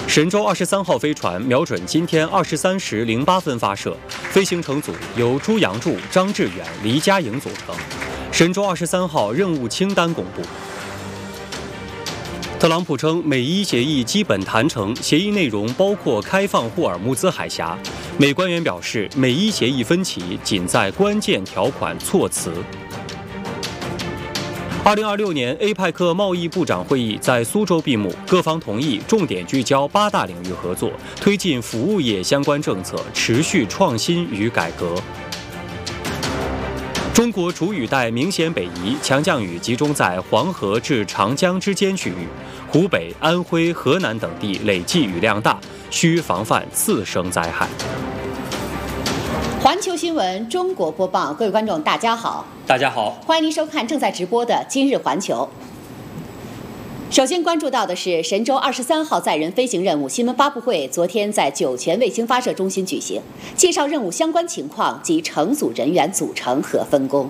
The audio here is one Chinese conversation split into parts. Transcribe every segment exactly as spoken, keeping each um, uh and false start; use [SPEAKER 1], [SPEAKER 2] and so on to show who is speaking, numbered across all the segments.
[SPEAKER 1] 神舟二十三号飞船瞄准今天二十三时零八分发射，飞行乘组由朱杨柱、张志远、黎佳颖组成。神舟二十三号任务清单公布。特朗普称，美伊协议基本谈成，协议内容包括开放霍尔木兹海峡。美官员表示，美伊协议分歧仅在关键条款措辞。二零二六年 A 派克贸易部长会议在苏州闭幕，各方同意重点聚焦八大领域合作，推进服务业相关政策，持续创新与改革。中国主雨带明显北移，强降雨集中在黄河至长江之间区域，湖北、安徽、河南等地累计雨量大，需防范次生灾害。
[SPEAKER 2] 环球新闻中国播报，各位观众，大家好，
[SPEAKER 1] 大家好，
[SPEAKER 2] 欢迎您收看正在直播的今日环球。首先关注到的是神舟二十三号载人飞行任务新闻发布会，昨天在酒泉卫星发射中心举行，介绍任务相关情况及乘组人员组成和分工。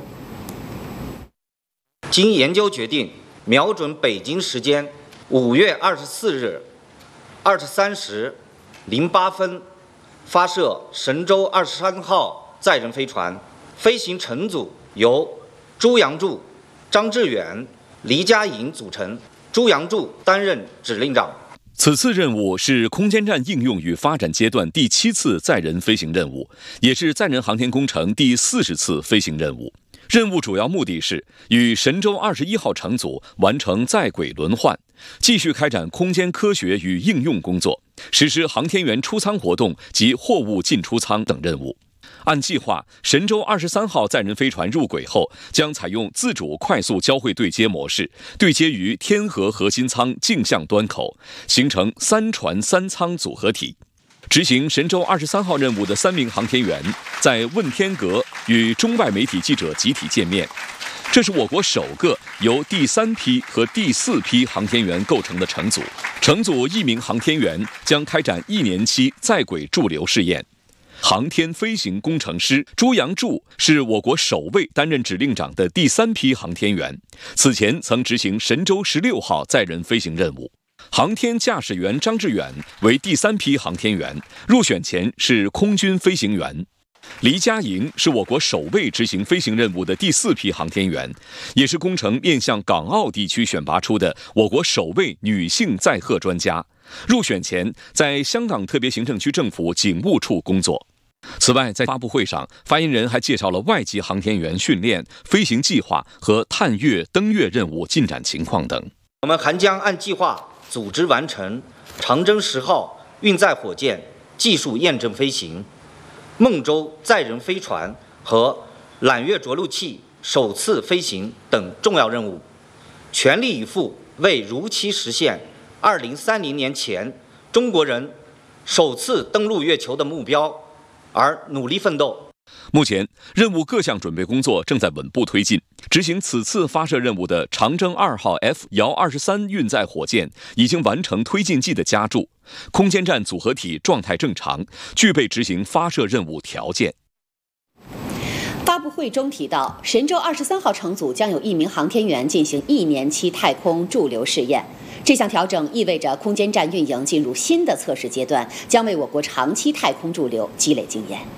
[SPEAKER 3] 经研究决定，瞄准北京时间五月二十四日二十三时零八分发射神舟二十三号载人飞船，飞行乘组由朱杨柱、张志远、黎佳颖组成。朱杨柱担任指令长。
[SPEAKER 4] 此次任务是空间站应用与发展阶段第七次载人飞行任务，也是载人航天工程第四十次飞行任务。任务主要目的是与神舟二十一号乘组完成在轨轮换，继续开展空间科学与应用工作，实施航天员出舱活动及货物进出舱等任务。按计划，神舟二十三号载人飞船入轨后，将采用自主快速交会对接模式，对接于天河核心舱径向端口，形成三船三舱组合体。执行神舟二十三号任务的三名航天员在问天阁与中外媒体记者集体见面。这是我国首个由第三批和第四批航天员构成的乘组，乘组一名航天员将开展一年期在轨驻留试验。航天飞行工程师朱杨柱是我国首位担任指令长的第三批航天员，此前曾执行神舟十六号载人飞行任务。航天驾驶员张志远为第三批航天员，入选前是空军飞行员。黎佳颖是我国首位执行飞行任务的第四批航天员，也是工程面向港澳地区选拔出的我国首位女性载荷专家。入选前在香港特别行政区政府警务处工作。此外，在发布会上，发言人还介绍了外籍航天员训练、飞行计划和探月、登月任务进展情况等。
[SPEAKER 3] 我们还将按计划组织完成长征十号运载火箭技术验证飞行、孟舟载人飞船和揽月着陆器首次飞行等重要任务，全力以赴为如期实现二零三零年前中国人首次登陆月球的目标而努力奋斗。
[SPEAKER 4] 目前，任务各项准备工作正在稳步推进。执行此次发射任务的长征二号 F 遥二十三运载火箭已经完成推进剂的加注，空间站组合体状态正常，具备执行发射任务条件。
[SPEAKER 2] 发布会中提到，神舟二十三号乘组将有一名航天员进行一年期太空驻留试验。这项调整意味着空间站运营进入新的测试阶段，将为我国长期太空驻留积累经验。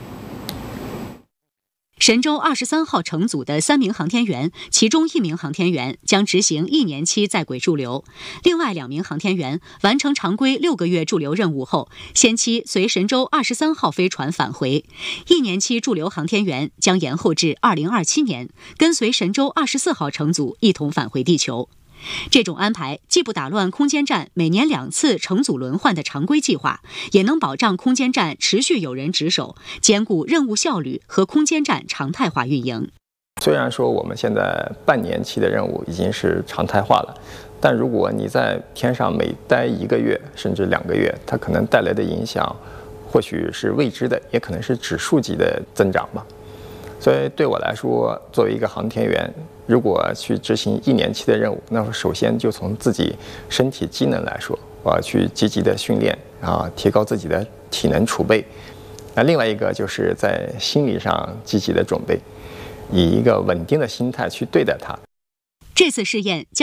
[SPEAKER 5] 神舟二十三号乘组的三名航天员，其中一名航天员将执行一年期在轨驻留，另外两名航天员完成常规六个月驻留任务后，先期随神舟二十三号飞船返回。一年期驻留航天员将延后至二零二七年，跟随神舟二十四号乘组一同返回地球。这种安排既不打乱空间站每年两次乘组轮换的常规计划，也能保障空间站持续有人值守，兼顾任务效率和空间站常态化运营。
[SPEAKER 6] 虽然说我们现在半年期的任务已经是常态化了，但如果你在天上每待一个月甚至两个月，它可能带来的影响或许是未知的，也可能是指数级的增长吧。所以对我来说，作为一个航天员，如果去执行一年期的任务，那么首先就从自己身体机能来说，我要去积极的训练啊，提高自己的体能储备。那另外一个就是在心理上积极的准备，以一个稳定的心态去对待它。
[SPEAKER 5] 这次试验将